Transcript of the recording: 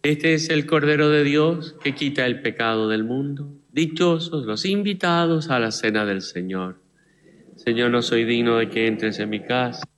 Este es el Cordero de Dios que quita el pecado del mundo. Dichosos los invitados a la cena del Señor. Señor, no soy digno de que entres en mi casa,